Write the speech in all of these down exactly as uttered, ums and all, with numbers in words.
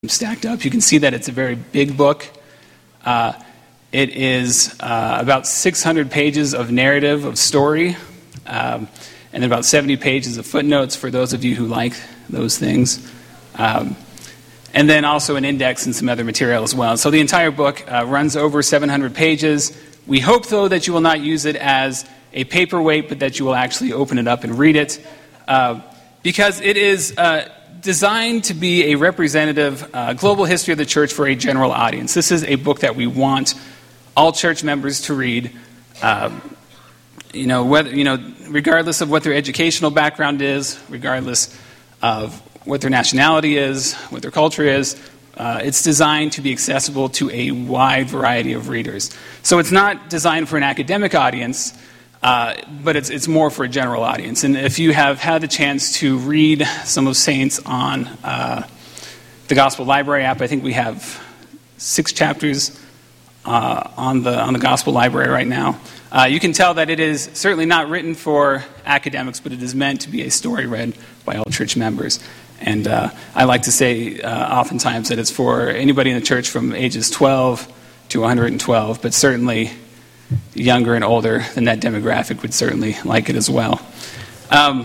stacked up. You can see that it's a very big book. Uh, it is uh, about six hundred pages of narrative, of story, um, and then about seventy pages of footnotes for those of you who like those things. Um, and then also an index and some other material as well. So the entire book uh, runs over seven hundred pages. We hope, though, that you will not use it as a paperweight, but that you will actually open it up and read it, uh, because it is uh, designed to be a representative uh, global history of the church for a general audience. This is a book that we want all church members to read, uh, you know, whether you know, regardless of what their educational background is, regardless of what their nationality is, what their culture is. Uh, it's designed to be accessible to a wide variety of readers. So it's not designed for an academic audience, uh, but it's it's more for a general audience. And if you have had the chance to read some of Saints on uh, the Gospel Library app, I think we have six chapters uh, on the on the Gospel Library right now. Uh, you can tell that it is certainly not written for academics, but it is meant to be a story read by all church members. And uh, I like to say uh, oftentimes that it's for anybody in the church from ages twelve to one hundred twelve, but certainly younger and older than that demographic would certainly like it as well. Um,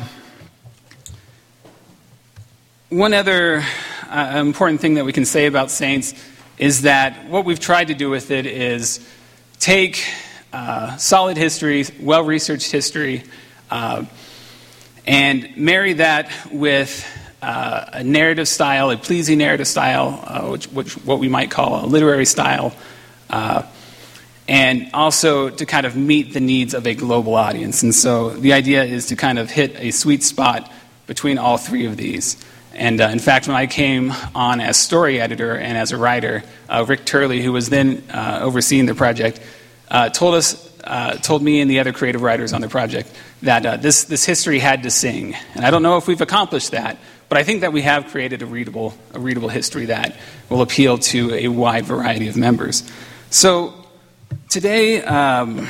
one other uh, important thing that we can say about Saints is that what we've tried to do with it is take uh, solid history, well-researched history, uh, and marry that with Uh, a narrative style, a pleasing narrative style, uh, which, which what we might call a literary style, uh, and also to kind of meet the needs of a global audience. And so the idea is to kind of hit a sweet spot between all three of these. And uh, in fact, when I came on as story editor and as a writer, uh, Rick Turley, who was then uh, overseeing the project, uh, told us, uh, told me and the other creative writers on the project that uh, this this history had to sing. And I don't know if we've accomplished that, but I think that we have created a readable, a readable history that will appeal to a wide variety of members. So today, um,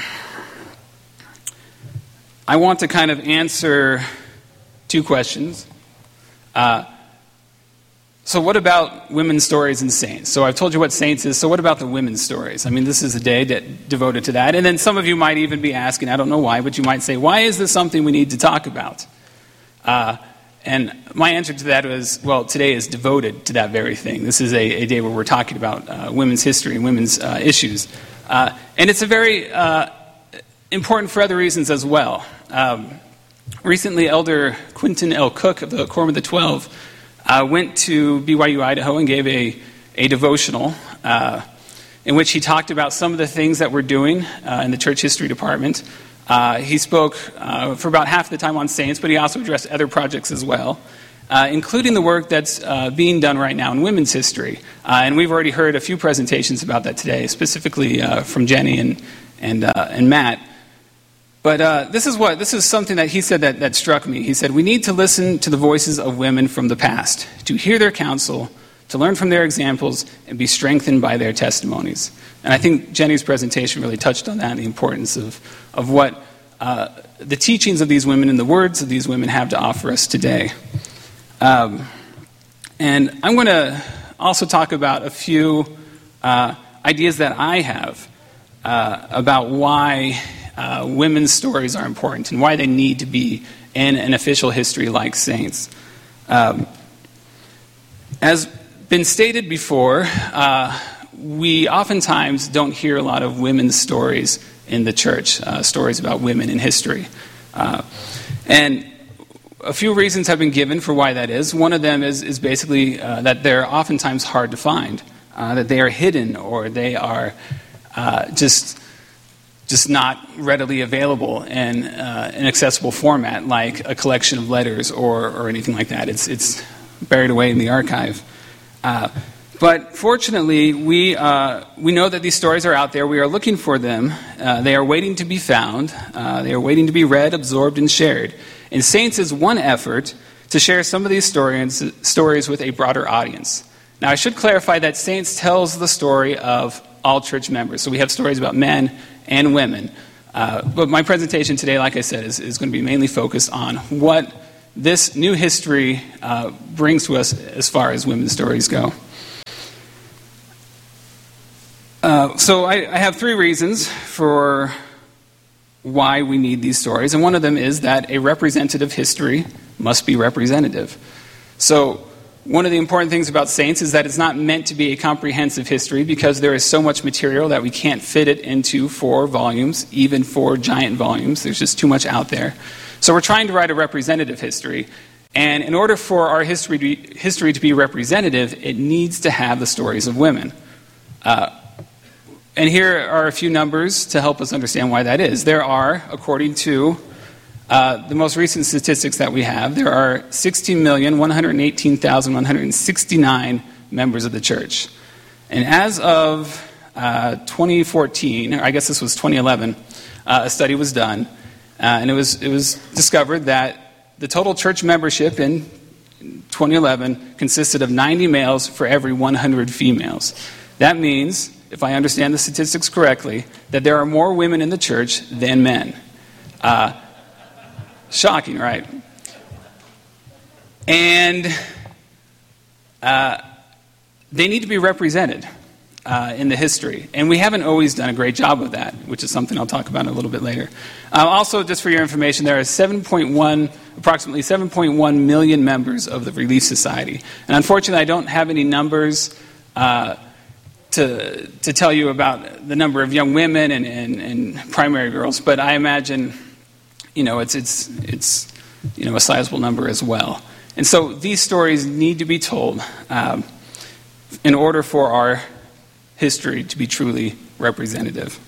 I want to kind of answer two questions. Uh, so what about women's stories and saints? So I've told you what saints is, so what about the women's stories? I mean, this is a day that, devoted to that. And then some of you might even be asking, I don't know why, but you might say, why is this something we need to talk about? Uh, And my answer to that was, well, today is devoted to that very thing. This is a, a day where we're talking about uh, women's history and women's uh, issues. Uh, and it's a very uh, important for other reasons as well. Um, recently, Elder Quentin L. Cook of the Quorum of the Twelve uh, went to B Y U, Idaho, and gave a, a devotional uh, in which he talked about some of the things that we're doing uh, in the church history department. Uh, he spoke uh, for about half the time on Saints, but he also addressed other projects as well, uh, including the work that's uh, being done right now in women's history. Uh, and we've already heard a few presentations about that today, specifically uh, from Jenny and and uh, and Matt. But uh, this is what this is something that he said that, that struck me. He said, we need to listen to the voices of women from the past, to hear their counsel, to learn from their examples, and be strengthened by their testimonies. And I think Jenny's presentation really touched on that, and the importance of, of what uh, the teachings of these women and the words of these women have to offer us today. Um, and I'm going to also talk about a few uh, ideas that I have uh, about why uh, women's stories are important and why they need to be in an official history like Saints. Um, as been stated before, uh, we oftentimes don't hear a lot of women's stories in the church, uh, stories about women in history. Uh, and a few reasons have been given for why that is. One of them is, is basically uh, that they're oftentimes hard to find, uh, that they are hidden or they are uh, just just not readily available in uh, an accessible format like a collection of letters or, or anything like that. It's, it's buried away in the archive. Uh, But fortunately, we uh, we know that these stories are out there. We are looking for them. Uh, they are waiting to be found. Uh, they are waiting to be read, absorbed, and shared. And Saints is one effort to share some of these stories, stories with a broader audience. Now, I should clarify that Saints tells the story of all church members. So we have stories about men and women. Uh, but my presentation today, like I said, is, is going to be mainly focused on what this new history uh, brings to us as far as women's stories go. Well, so I, I have three reasons for why we need these stories, and one of them is that a representative history must be representative. So one of the important things about Saints is that it's not meant to be a comprehensive history because there is so much material that we can't fit it into four volumes, even four giant volumes. There's just too much out there. So we're trying to write a representative history, and in order for our history to be, history to be representative, it needs to have the stories of women. Uh, and here are a few numbers to help us understand why that is. There are, according to uh, the most recent statistics that we have, there are sixteen million, one hundred eighteen thousand, one hundred sixty-nine members of the church. And as of uh, twenty fourteen, or I guess this was twenty eleven, uh, a study was done, uh, and it was it was discovered that the total church membership in twenty eleven consisted of ninety males for every one hundred females. That means, if I understand the statistics correctly, that there are more women in the church than men. Uh, shocking, right? And uh, they need to be represented uh, in the history. And we haven't always done a great job of that, which is something I'll talk about a little bit later. Uh, also, just for your information, there are seven point one, approximately seven point one million members of the Relief Society. And unfortunately, I don't have any numbers uh, to to tell you about the number of young women and, and, and primary girls, but I imagine, you know, it's it's it's you know a sizable number as well. And so these stories need to be told um, in order for our history to be truly representative.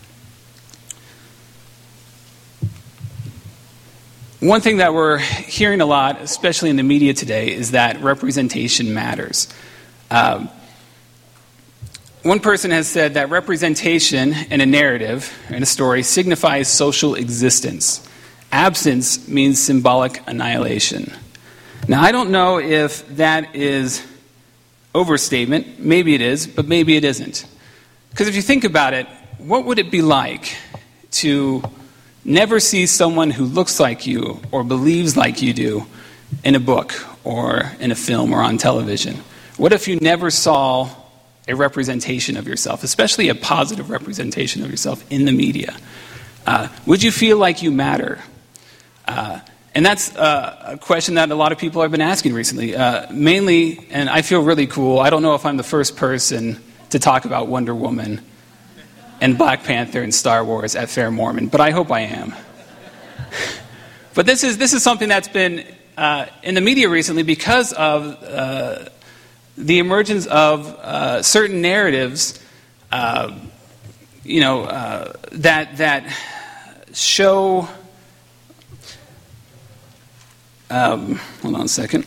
One thing that we're hearing a lot, especially in the media today, is that representation matters. Um, one person has said that representation in a narrative, in a story, signifies social existence. Absence means symbolic annihilation. Now, I don't know if that is overstatement. Maybe it is, but maybe it isn't. Because if you think about it, what would it be like to never see someone who looks like you or believes like you do in a book or in a film or on television? What if you never saw a representation of yourself, especially a positive representation of yourself in the media? Uh, would you feel like you matter? Uh, and that's uh, a question that a lot of people have been asking recently. Uh, mainly, and I feel really cool, I don't know if I'm the first person to talk about Wonder Woman and Black Panther and Star Wars at Fair Mormon, but I hope I am. But this is this is something that's been uh, in the media recently because of uh, the emergence of uh, certain narratives, uh, you know, uh, that that show. Um, hold on a second.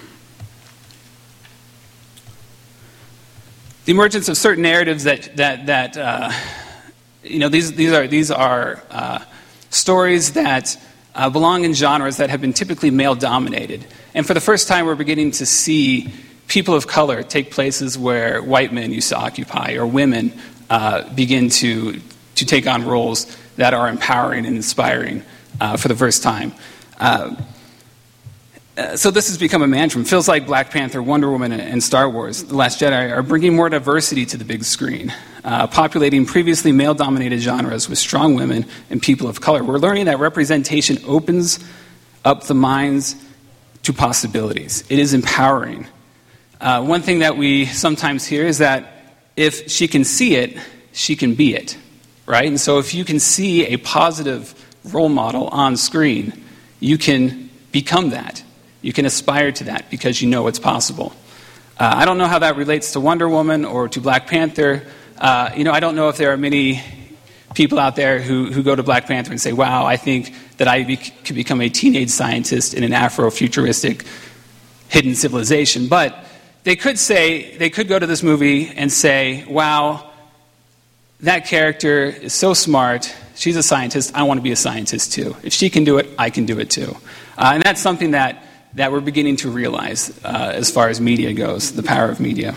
The emergence of certain narratives that that that uh, you know these these are these are uh, stories that uh, belong in genres that have been typically male dominated, and for the first time, we're beginning to see people of color take places where white men used to occupy, or women uh, begin to to take on roles that are empowering and inspiring uh, for the first time. Uh, Uh, so this has become a mantra. It feels like Black Panther, Wonder Woman, and Star Wars, The Last Jedi, are bringing more diversity to the big screen, uh, populating previously male-dominated genres with strong women and people of color. We're learning that representation opens up the minds to possibilities. It is empowering. Uh, one thing that we sometimes hear is that if she can see it, she can be it, right? And so if you can see a positive role model on screen, you can become that. You can aspire to that because you know it's possible. Uh, I don't know how that relates to Wonder Woman or to Black Panther. Uh, you know, I don't know if there are many people out there who, who go to Black Panther and say, wow, I think that I be- could become a teenage scientist in an Afro-futuristic hidden civilization. But they could say, they could go to this movie and say, wow, that character is so smart. She's a scientist. I want to be a scientist too. If she can do it, I can do it too. Uh, and that's something that that we're beginning to realize uh, as far as media goes, the power of media.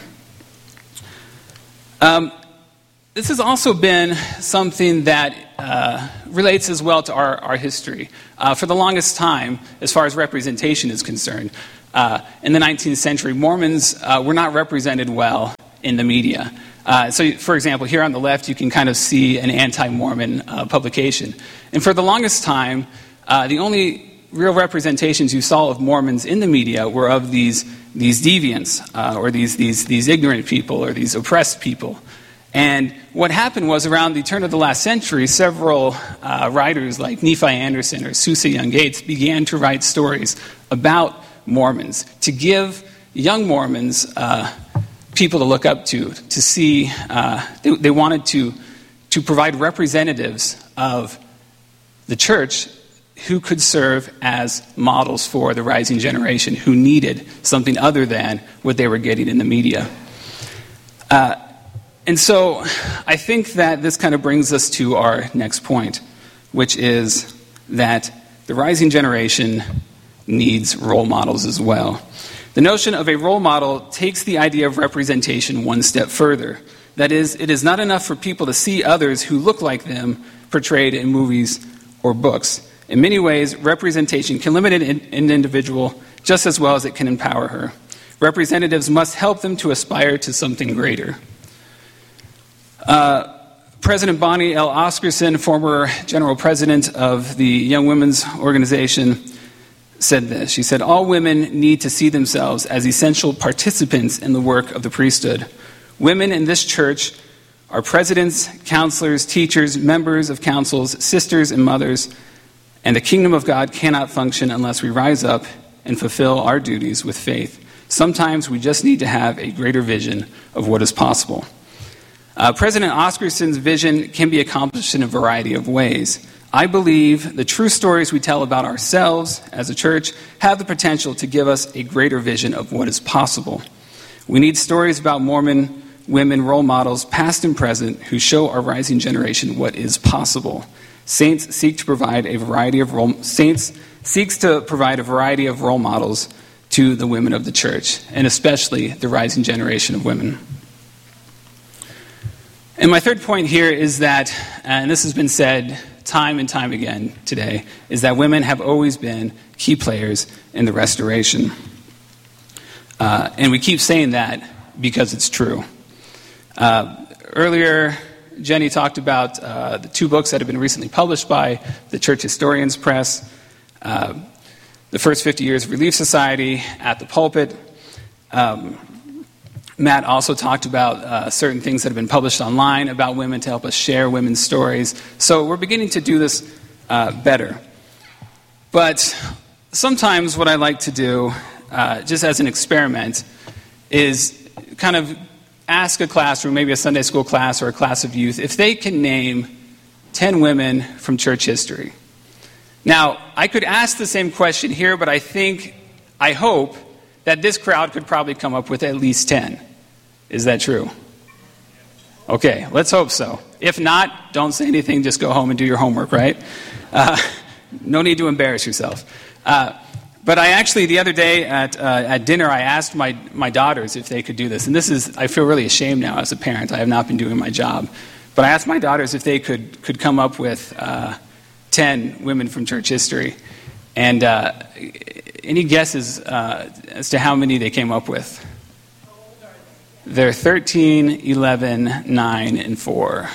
Um, this has also been something that uh, relates as well to our, our history. Uh, for the longest time, as far as representation is concerned, uh, in the nineteenth century, Mormons uh, were not represented well in the media. Uh, so, for example, here on the left, you can kind of see an anti-Mormon uh, publication. And for the longest time, uh, the only real representations you saw of Mormons in the media were of these these deviants, uh, or these, these, these ignorant people, or these oppressed people. And what happened was, around the turn of the last century, several uh, writers like Nephi Anderson or Susa Young Gates began to write stories about Mormons, to give young Mormons uh, people to look up to, to see. Uh, they, they wanted to, to provide representatives of the church who could serve as models for the rising generation, who needed something other than what they were getting in the media. Uh, and so I think that this kind of brings us to our next point, which is that the rising generation needs role models as well. The notion of a role model takes the idea of representation one step further. That is, it is not enough for people to see others who look like them portrayed in movies or books. In many ways, representation can limit an individual just as well as it can empower her. Representatives must help them to aspire to something greater. Uh, President Bonnie L. Oscarson, former general president of the Young Women's Organization, said this. She said, "All women need to see themselves as essential participants in the work of the priesthood. Women in this church are presidents, counselors, teachers, members of councils, sisters, and mothers. And the kingdom of God cannot function unless we rise up and fulfill our duties with faith. Sometimes we just need to have a greater vision of what is possible." Uh, President Oscarson's vision can be accomplished in a variety of ways. I believe the true stories we tell about ourselves as a church have the potential to give us a greater vision of what is possible. We need stories about Mormon women role models, past and present, who show our rising generation what is possible. Saints seek to provide a variety of role Saints seeks to provide a variety of role models to the women of the church, and especially the rising generation of women. And my third point here is that, and this has been said time and time again today, is that women have always been key players in the restoration. Uh, and we keep saying that because it's true. Uh, earlier, Jenny talked about uh, the two books that have been recently published by the Church Historians Press, uh, The First fifty Years of Relief Society, At the Pulpit. Um, Matt also talked about uh, certain things that have been published online about women to help us share women's stories. So we're beginning to do this uh, better. But sometimes what I like to do, uh, just as an experiment, is kind of ask a classroom, maybe a Sunday school class or a class of youth, if they can name ten women from church history. Now, I could ask the same question here, but I think, I hope, that this crowd could probably come up with at least ten. Is that true? Okay, let's hope so. If not, don't say anything, just go home and do your homework, right? Uh, no need to embarrass yourself. Uh, But I actually, the other day at uh, at dinner, I asked my, my daughters if they could do this. And this is, I feel really ashamed now as a parent. I have not been doing my job. But I asked my daughters if they could, could come up with uh, ten women from church history. And uh, any guesses uh, as to how many they came up with? How old are they? They're thirteen, eleven, nine, and four.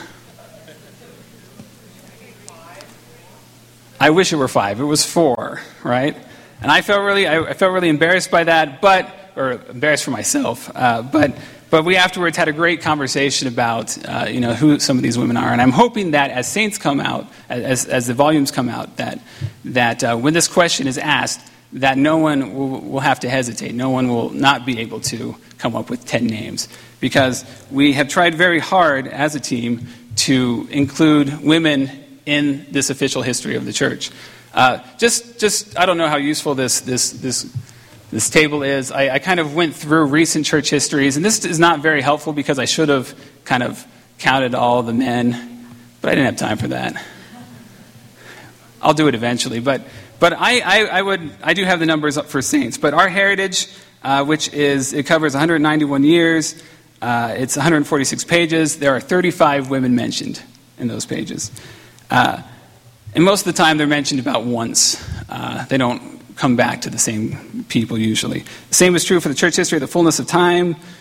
I wish it were five. It was four, right? And I felt really, I, I felt really embarrassed by that, but or embarrassed for myself. Uh, but but we afterwards had a great conversation about uh, you know who some of these women are, and I'm hoping that as saints come out, as as the volumes come out, that that uh, when this question is asked, that no one will, will have to hesitate. No one will not be able to come up with ten names, because we have tried very hard as a team to include women in this official history of the church. Uh, just, just, I don't know how useful this this this this table is. I, I kind of went through recent church histories, and this is not very helpful because I should have kind of counted all the men, but I didn't have time for that. I'll do it eventually, but but I, I, I would I do have the numbers up for saints. But our heritage, uh, which is it covers one hundred ninety-one years, uh, it's one hundred forty-six pages. There are thirty-five women mentioned in those pages. Uh, And most of the time, they're mentioned about once. Uh, they don't come back to the same people usually. The same is true for the church history of the fullness of time,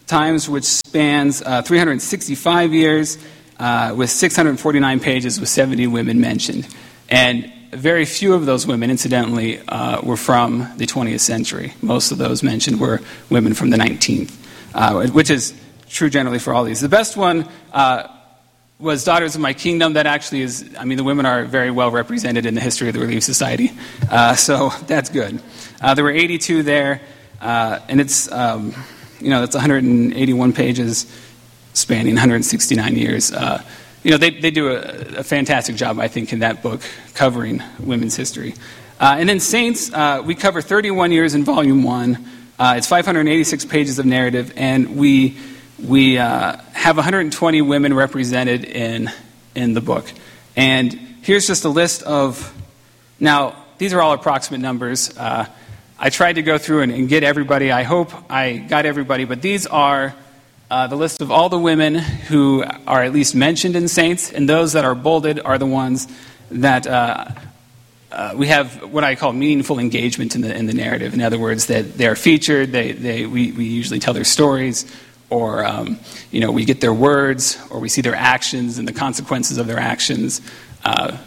Times, which spans uh, three hundred sixty-five years uh, with six hundred forty-nine pages with seventy women mentioned. And very few of those women, incidentally, uh, were from the twentieth century. Most of those mentioned were women from the nineteenth, uh, which is true generally for all these. The best one uh, was Daughters of My Kingdom. That actually is, I mean, the women are very well represented in the history of the Relief Society, uh, so that's good. Uh, there were eighty-two there, uh, and it's, um, you know, that's one hundred eighty-one pages spanning one hundred sixty-nine years. Uh, you know, they, they do a, a fantastic job, I think, in that book covering women's history. Uh, and then Saints, uh, we cover thirty-one years in Volume one. Uh, it's five hundred eighty-six pages of narrative, and we we uh, have one hundred twenty women represented in in the book. And here's just a list of, now, these are all approximate numbers. Uh, I tried to go through and, and get everybody. I hope I got everybody, but these are uh, the list of all the women who are at least mentioned in Saints, and those that are bolded are the ones that uh, uh, we have what I call meaningful engagement in the in the narrative. In other words, that they are featured. They they we, we usually tell their stories, or um, you know we get their words, or we see their actions and the consequences of their actions. Uh,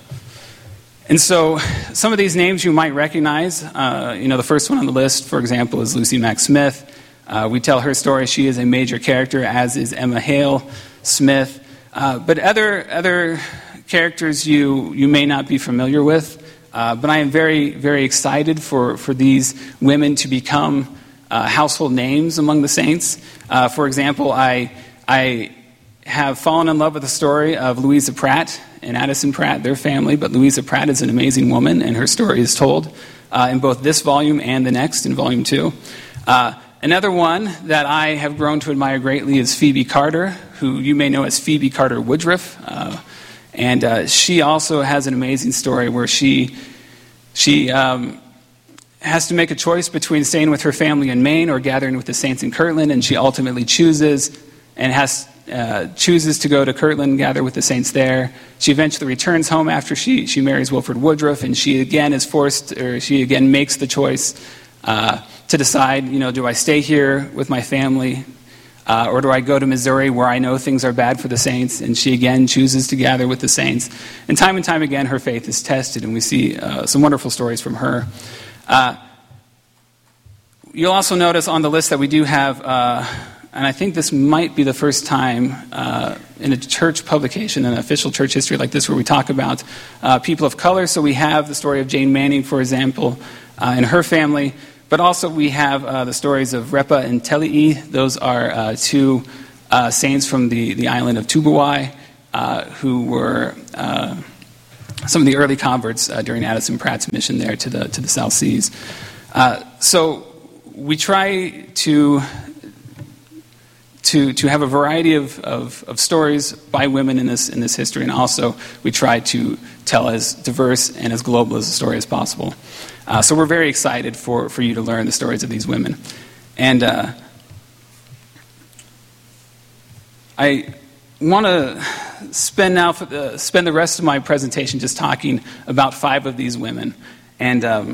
And so some of these names you might recognize. Uh, you know, the first one on the list, for example, is Lucy Mack Smith. Uh, we tell her story. She is a major character, as is Emma Hale Smith. Uh, but other other characters you you may not be familiar with. Uh, but I am very, very excited for, for these women to become uh, household names among the saints. Uh, for example, I I have fallen in love with the story of Louisa Pratt and Addison Pratt, their family, but Louisa Pratt is an amazing woman, and her story is told uh, in both this volume and the next, in volume two. Uh, another one that I have grown to admire greatly is Phoebe Carter, who you may know as Phoebe Carter Woodruff, uh, and uh, she also has an amazing story where she she um, has to make a choice between staying with her family in Maine or gathering with the saints in Kirtland, and she ultimately chooses and has Uh, chooses to go to Kirtland, gather with the saints there. She eventually returns home after she, she marries Wilford Woodruff, and she again is forced, or she again makes the choice uh, to decide, you know, do I stay here with my family, uh, or do I go to Missouri where I know things are bad for the saints? And she again chooses to gather with the saints. And time and time again, her faith is tested, and we see uh, some wonderful stories from her. Uh, you'll also notice on the list that we do have Uh, and I think this might be the first time uh, in a church publication, an official church history like this, where we talk about uh, people of color. So we have the story of Jane Manning, for example, uh, and her family. But also we have uh, the stories of Repa and Telii. Those are uh, two uh, saints from the, the island of Tubuai uh, who were uh, some of the early converts uh, during Addison Pratt's mission there to the, to the South Seas. Uh, so we try to... To, to have a variety of, of, of stories by women in this in this history, and also we try to tell as diverse and as global as a story as possible. Uh, so we're very excited for, for you to learn the stories of these women. And uh, I want to spend now for the, spend the rest of my presentation just talking about five of these women, and um,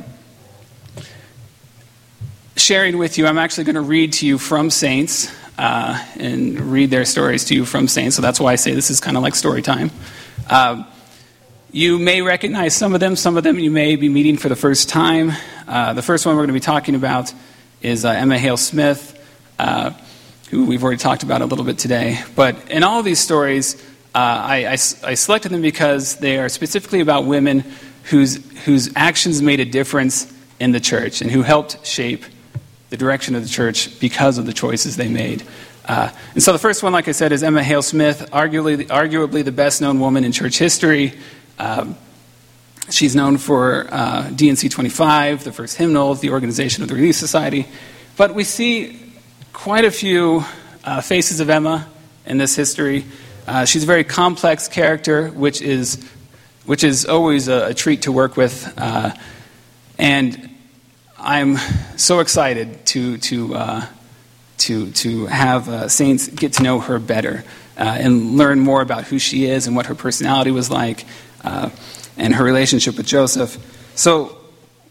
sharing with you. I'm actually going to read to you from Saints. Uh, and read their stories to you from Saints. So that's why I say this is kind of like story time. Uh, you may recognize some of them. Some of them you may be meeting for the first time. Uh, the first one we're going to be talking about is uh, Emma Hale Smith, uh, who we've already talked about a little bit today. But in all of these stories, uh, I, I, I selected them because they are specifically about women whose, whose actions made a difference in the church and who helped shape the direction of the church because of the choices they made. Uh, and so the first one, like I said, is Emma Hale Smith, arguably, arguably the best-known woman in church history. Um, she's known for uh, D N C twenty-five, the first hymnal, the organization of the Relief Society. But we see quite a few uh, faces of Emma in this history. Uh, she's a very complex character, which is which is always a, a treat to work with. Uh, and I'm so excited to to uh, to to have uh, saints get to know her better uh, and learn more about who she is and what her personality was like, uh, and her relationship with Joseph. So,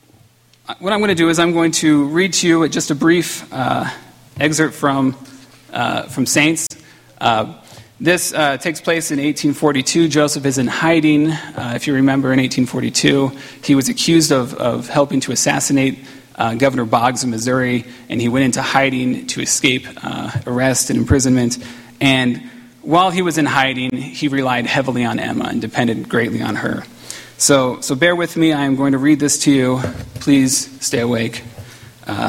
what I'm going to do is I'm going to read to you just a brief uh, excerpt from uh, from Saints. Uh, this uh, takes place in eighteen forty-two. Joseph is in hiding. Uh, if you remember, in eighteen forty-two, he was accused of, of helping to assassinate uh, Governor Boggs of Missouri, and he went into hiding to escape uh, arrest and imprisonment. And while he was in hiding, he relied heavily on Emma and depended greatly on her. So, so bear with me. I am going to read this to you. Please stay awake. Uh,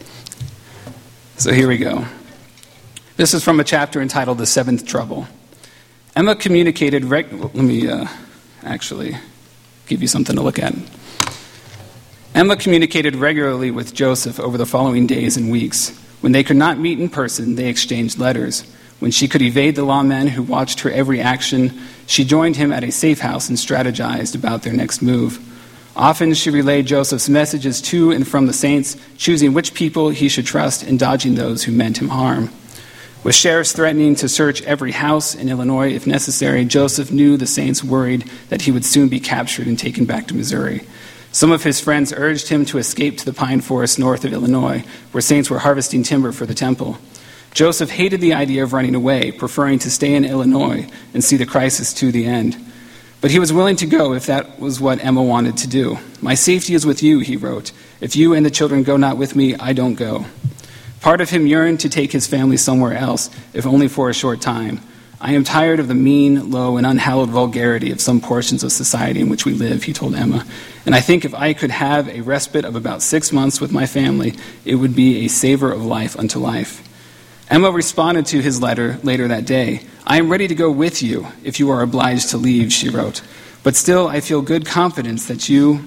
so here we go. This is from a chapter entitled The Seventh Trouble. Emma communicated... Reg- let me uh, actually give you something to look at. Emma communicated regularly with Joseph over the following days and weeks. When they could not meet in person, they exchanged letters. When she could evade the lawmen who watched her every action, she joined him at a safe house and strategized about their next move. Often she relayed Joseph's messages to and from the saints, choosing which people he should trust and dodging those who meant him harm. With sheriffs threatening to search every house in Illinois if necessary, Joseph knew the saints worried that he would soon be captured and taken back to Missouri. Some of his friends urged him to escape to the pine forest north of Illinois, where saints were harvesting timber for the temple. Joseph hated the idea of running away, preferring to stay in Illinois and see the crisis to the end. But he was willing to go if that was what Emma wanted to do. "My safety is with you," he wrote. "If you and the children go not with me, I don't go." Part of him yearned to take his family somewhere else, if only for a short time. "I am tired of the mean, low, and unhallowed vulgarity of some portions of society in which we live," he told Emma. "And I think if I could have a respite of about six months with my family, it would be a savor of life unto life." Emma responded to his letter later that day. "I am ready to go with you if you are obliged to leave," she wrote. "But still, I feel good confidence that you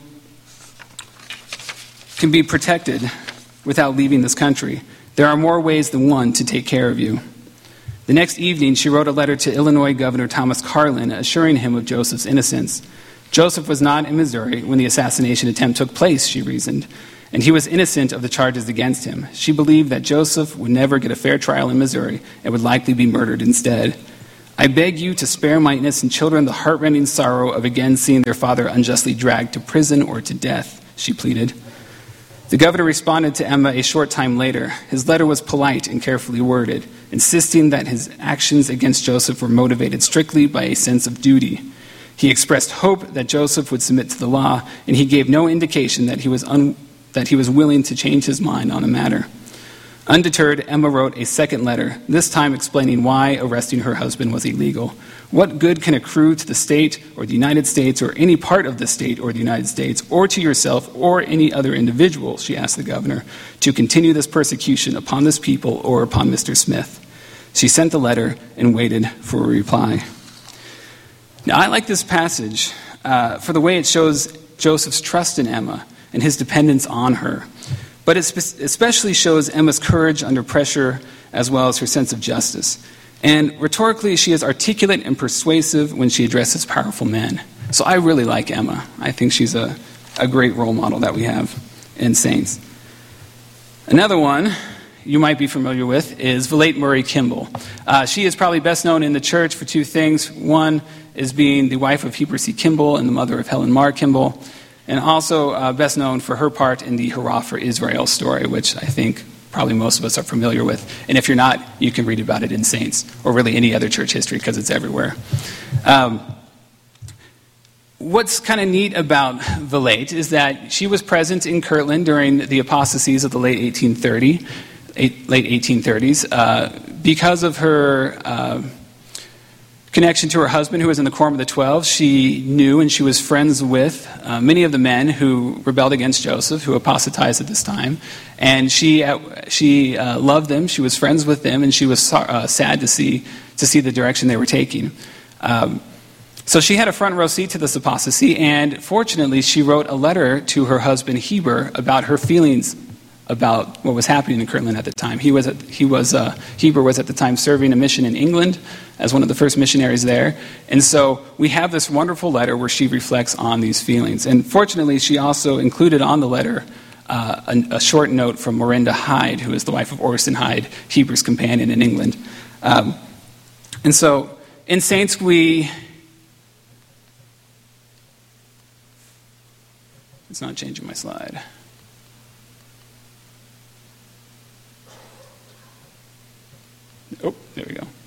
can be protected without leaving this country. There are more ways than one to take care of you." The next evening, she wrote a letter to Illinois Governor Thomas Carlin, assuring him of Joseph's innocence. Joseph was not in Missouri when the assassination attempt took place, she reasoned, and he was innocent of the charges against him. She believed that Joseph would never get a fair trial in Missouri and would likely be murdered instead. "I beg you to spare my innocent children the heartrending sorrow of again seeing their father unjustly dragged to prison or to death," she pleaded. The governor responded to Emma a short time later. His letter was polite and carefully worded, insisting that his actions against Joseph were motivated strictly by a sense of duty. He expressed hope that Joseph would submit to the law, and he gave no indication that he was un- that he was willing to change his mind on the matter. Undeterred, Emma wrote a second letter, this time explaining why arresting her husband was illegal. "What good can accrue to the state or the United States or any part of the state or the United States or to yourself or any other individual," she asked the governor, "to continue this persecution upon this people or upon Mister Smith?" She sent the letter and waited for a reply. Now, I like this passage uh, for the way it shows Joseph's trust in Emma and his dependence on her. But it spe- especially shows Emma's courage under pressure as well as her sense of justice. And rhetorically, she is articulate and persuasive when she addresses powerful men. So I really like Emma. I think she's a, a great role model that we have in Saints. Another one you might be familiar with is Vilate Murray Kimball. Uh, she is probably best known in the church for two things. One is being the wife of Heber C. Kimball and the mother of Helen Mar Kimball, and also uh, best known for her part in the Hurrah for Israel story, which I think probably most of us are familiar with. And if you're not, you can read about it in Saints, or really any other church history, because it's everywhere. Um, what's kind of neat about Vilate is that she was present in Kirtland during the apostasies of the late eighteen thirty, eight, late eighteen thirties, uh, because of her Uh, connection to her husband, who was in the Quorum of the Twelve. She knew and she was friends with uh, many of the men who rebelled against Joseph, who apostatized at this time. And she uh, she uh, loved them. She was friends with them, and she was so, uh, sad to see to see the direction they were taking. Um, so she had a front row seat to this apostasy, and fortunately, she wrote a letter to her husband Heber about her feelings about what was happening in Kirtland at the time. He was, at, he was uh, Heber was at the time serving a mission in England as one of the first missionaries there. And so we have this wonderful letter where she reflects on these feelings. And fortunately, she also included on the letter uh, a, a short note from Miranda Hyde, who is the wife of Orson Hyde, Heber's companion in England. Um, and so in Saints, we... It's not changing my slide. Oh, there we go.